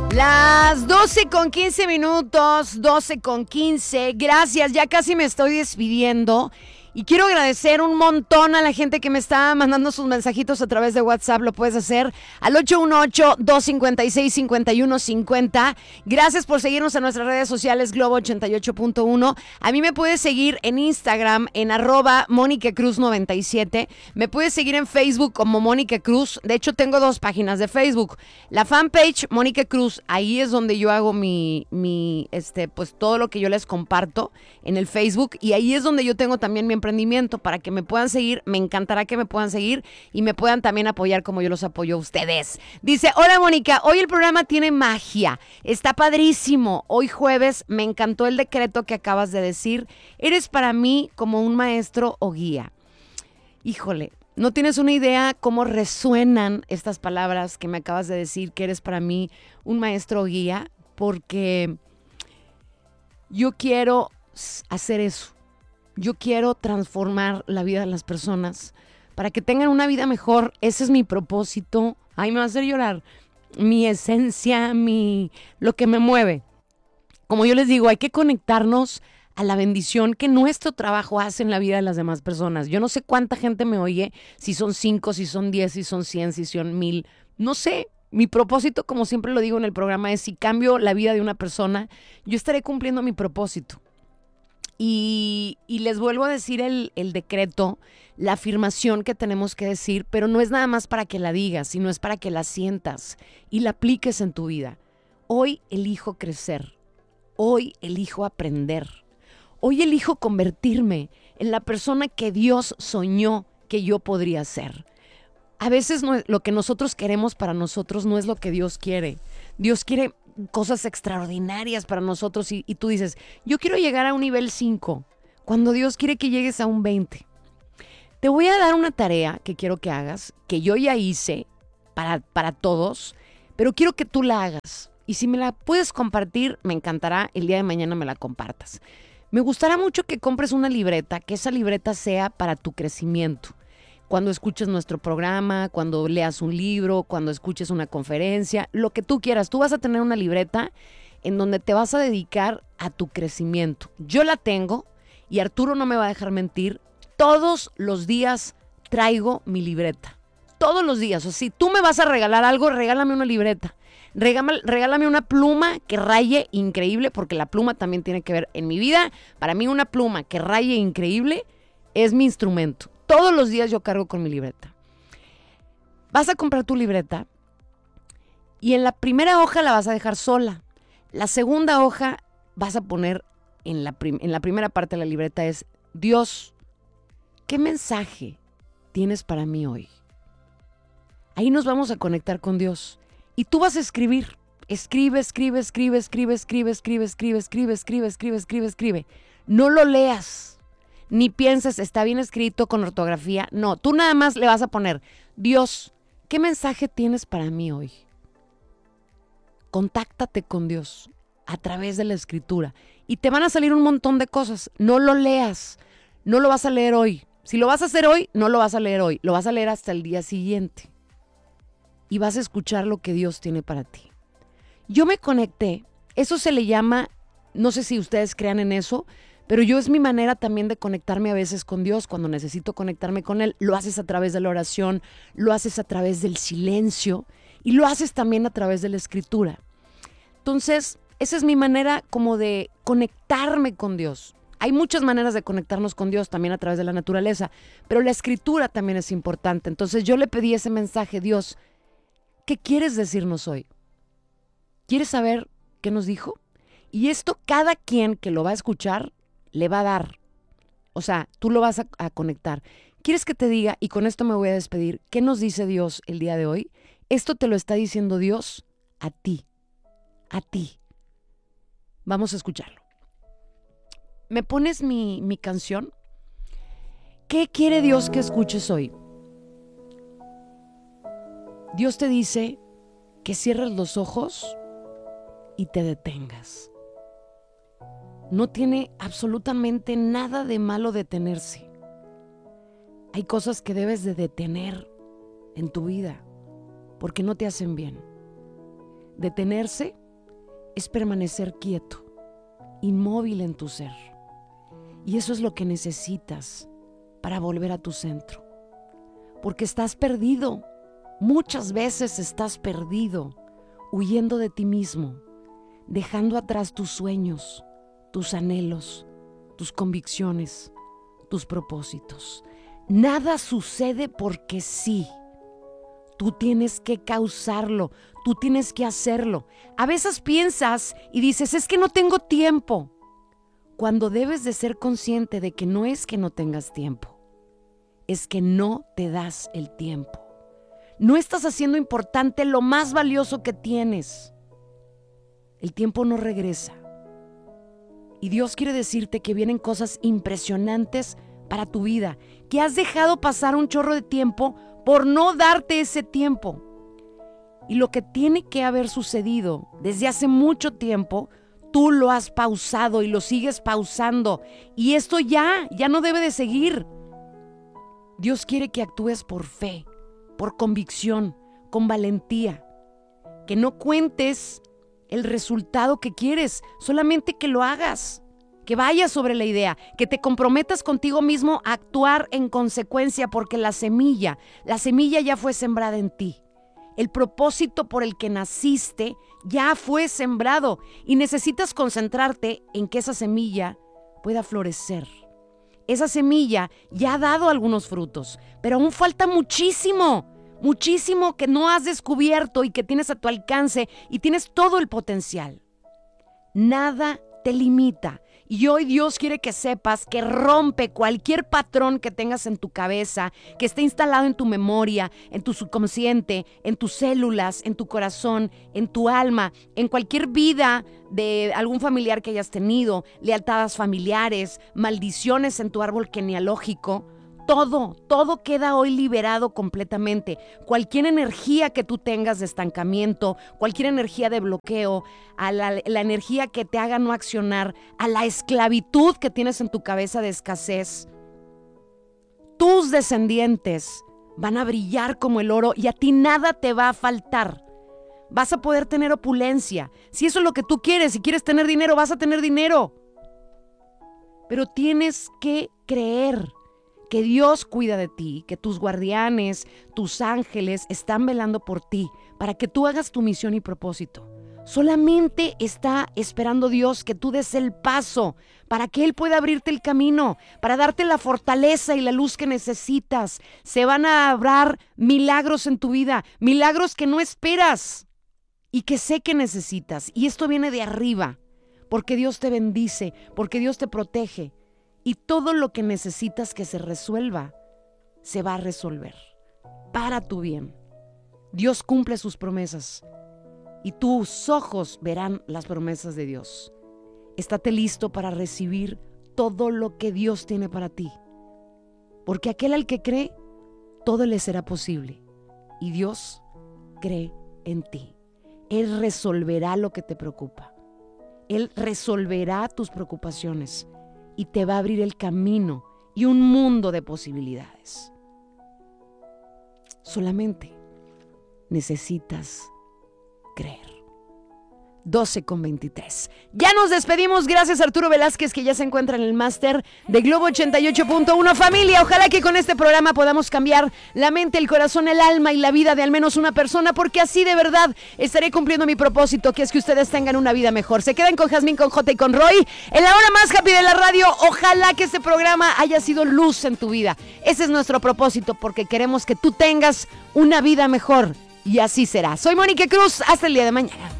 Las 12:15, 12:15. Gracias, ya casi me estoy despidiendo. Y quiero agradecer un montón a la gente que me está mandando sus mensajitos a través de WhatsApp. Lo puedes hacer al 818-256-5150. Gracias por seguirnos en nuestras redes sociales Globo 88.1. A mí me puedes seguir en Instagram en @MonicaCruz97. Me puedes seguir en Facebook como Mónica Cruz. De hecho, tengo 2 páginas de Facebook. La fanpage Mónica Cruz, ahí es donde yo hago pues todo lo que yo les comparto en el Facebook. Y ahí es donde yo tengo también mi emprendimiento para que me puedan seguir. Me encantará que me puedan seguir y me puedan también apoyar como yo los apoyo a ustedes. Dice, hola Mónica, hoy el programa tiene magia, está padrísimo. Hoy jueves me encantó el decreto que acabas de decir. Eres para mí como un maestro o guía. Híjole, no tienes una idea cómo resuenan estas palabras que me acabas de decir, que eres para mí un maestro o guía, porque yo quiero hacer eso. Yo quiero transformar la vida de las personas para que tengan una vida mejor. Ese es mi propósito. Ay, me va a hacer llorar. Mi esencia, lo que me mueve. Como yo les digo, hay que conectarnos a la bendición que nuestro trabajo hace en la vida de las demás personas. Yo no sé cuánta gente me oye, si son 5, si son 10, si son 100, si son 1000. No sé. Mi propósito, como siempre lo digo en el programa, es si cambio la vida de una persona, yo estaré cumpliendo mi propósito. Y les vuelvo a decir el decreto, la afirmación que tenemos que decir, pero no es nada más para que la digas, sino es para que la sientas y la apliques en tu vida. Hoy elijo crecer, hoy elijo aprender, hoy elijo convertirme en la persona que Dios soñó que yo podría ser. A veces lo que nosotros queremos para nosotros no es lo que Dios quiere. Dios quiere cosas extraordinarias para nosotros y tú dices, yo quiero llegar a un nivel 5, cuando Dios quiere que llegues a un 20. Te voy a dar una tarea que quiero que hagas, que yo ya hice para todos, pero quiero que tú la hagas. Y si me la puedes compartir, me encantará el día de mañana me la compartas. Me gustará mucho que compres una libreta, que esa libreta sea para tu crecimiento. Cuando escuches nuestro programa, cuando leas un libro, cuando escuches una conferencia, lo que tú quieras. Tú vas a tener una libreta en donde te vas a dedicar a tu crecimiento. Yo la tengo y Arturo no me va a dejar mentir. Todos los días traigo mi libreta. Todos los días. O sea, si tú me vas a regalar algo, regálame una libreta. Regálame una pluma que raye increíble, porque la pluma también tiene que ver en mi vida. Para mí una pluma que raye increíble es mi instrumento. Todos los días yo cargo con mi libreta. Vas a comprar tu libreta y en la primera hoja la vas a dejar sola. La segunda hoja vas a poner en la primera parte de la libreta es, Dios, ¿qué mensaje tienes para mí hoy? Ahí nos vamos a conectar con Dios. Y tú vas a escribir. Escribe. No lo leas. Ni pienses, está bien escrito con ortografía. No, tú nada más le vas a poner, Dios, ¿qué mensaje tienes para mí hoy? Contáctate con Dios a través de la escritura y te van a salir un montón de cosas. No lo leas, no lo vas a leer hoy. Si lo vas a hacer hoy, no lo vas a leer hoy. Lo vas a leer hasta el día siguiente y vas a escuchar lo que Dios tiene para ti. Yo me conecté, eso se le llama, no sé si ustedes crean en eso, pero es mi manera también de conectarme a veces con Dios. Cuando necesito conectarme con Él, lo haces a través de la oración, lo haces a través del silencio y lo haces también a través de la escritura. Entonces, esa es mi manera como de conectarme con Dios. Hay muchas maneras de conectarnos con Dios también a través de la naturaleza, pero la escritura también es importante. Entonces yo le pedí ese mensaje, Dios, ¿qué quieres decirnos hoy? ¿Quieres saber qué nos dijo? Y esto cada quien que lo va a escuchar le va a dar. O sea, tú lo vas a conectar. ¿Quieres que te diga, y con esto me voy a despedir, qué nos dice Dios el día de hoy? Esto te lo está diciendo Dios a ti. A ti. Vamos a escucharlo. ¿Me pones mi canción? ¿Qué quiere Dios que escuches hoy? Dios te dice que cierres los ojos y te detengas. No tiene absolutamente nada de malo detenerse. Hay cosas que debes de detener en tu vida porque no te hacen bien. Detenerse es permanecer quieto, inmóvil en tu ser. Y eso es lo que necesitas para volver a tu centro. Porque estás perdido. Muchas veces estás perdido, huyendo de ti mismo, dejando atrás tus sueños, tus anhelos, tus convicciones, tus propósitos. Nada sucede porque sí. Tú tienes que causarlo, tú tienes que hacerlo. A veces piensas y dices, es que no tengo tiempo. Cuando debes de ser consciente de que no es que no tengas tiempo, es que no te das el tiempo. No estás haciendo importante lo más valioso que tienes. El tiempo no regresa. Y Dios quiere decirte que vienen cosas impresionantes para tu vida, que has dejado pasar un chorro de tiempo por no darte ese tiempo. Y lo que tiene que haber sucedido desde hace mucho tiempo, tú lo has pausado y lo sigues pausando. Y esto ya no debe de seguir. Dios quiere que actúes por fe, por convicción, con valentía. Que no cuentes el resultado que quieres, solamente que lo hagas. Que vayas sobre la idea, que te comprometas contigo mismo a actuar en consecuencia, porque la semilla ya fue sembrada en ti. El propósito por el que naciste ya fue sembrado y necesitas concentrarte en que esa semilla pueda florecer. Esa semilla ya ha dado algunos frutos, pero aún falta muchísimo que no has descubierto y que tienes a tu alcance y tienes todo el potencial. Nada te limita. Y hoy Dios quiere que sepas que rompe cualquier patrón que tengas en tu cabeza, que esté instalado en tu memoria, en tu subconsciente, en tus células, en tu corazón, en tu alma, en cualquier vida de algún familiar que hayas tenido, lealtades familiares, maldiciones en tu árbol genealógico. Todo queda hoy liberado completamente. Cualquier energía que tú tengas de estancamiento, cualquier energía de bloqueo, a la energía que te haga no accionar, a la esclavitud que tienes en tu cabeza de escasez, tus descendientes van a brillar como el oro y a ti nada te va a faltar. Vas a poder tener opulencia. Si eso es lo que tú quieres, si quieres tener dinero, vas a tener dinero. Pero tienes que creer que Dios cuida de ti, que tus guardianes, tus ángeles están velando por ti para que tú hagas tu misión y propósito. Solamente está esperando Dios que tú des el paso para que Él pueda abrirte el camino, para darte la fortaleza y la luz que necesitas. Se van a abrir milagros en tu vida, milagros que no esperas y que sé que necesitas. Y esto viene de arriba, porque Dios te bendice, porque Dios te protege. Y todo lo que necesitas que se resuelva, se va a resolver para tu bien. Dios cumple sus promesas y tus ojos verán las promesas de Dios. Estate listo para recibir todo lo que Dios tiene para ti. Porque aquel al que cree, todo le será posible. Y Dios cree en ti. Él resolverá lo que te preocupa. Él resolverá tus preocupaciones. Y te va a abrir el camino y un mundo de posibilidades. Solamente necesitas creer. 12:23. Ya nos despedimos. Gracias a Arturo Velázquez, que ya se encuentra en el máster de Globo 88.1. Familia, ojalá que con este programa podamos cambiar la mente, el corazón, el alma y la vida de al menos una persona, porque así de verdad estaré cumpliendo mi propósito, que es que ustedes tengan una vida mejor. Se quedan con Jazmín, con J y con Roy en la hora más happy de la radio. Ojalá que este programa haya sido luz en tu vida. Ese es nuestro propósito, porque queremos que tú tengas una vida mejor, y así será. Soy Mónica Cruz. Hasta el día de mañana.